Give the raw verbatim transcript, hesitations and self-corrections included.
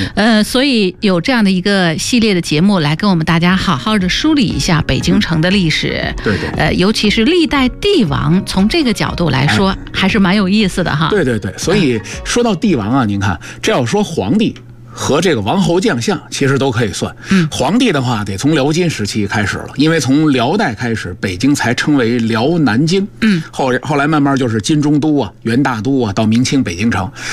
呃，所以有这样的一个系列的节目来跟我们大家好好的梳理一下北京城的历史。 对对。 呃，尤其是历代帝王，从这个角度来说，哎、还是蛮有意思的哈。 对对对，所以说到帝王啊，您看，这要说皇帝和这个王侯将相其实都可以算。 嗯， 皇帝的话得从辽金时期开始了，因为从辽代开始，北京才称为辽南京。 嗯， 后后来慢慢就是金中都啊、元大都啊，到明清北京城。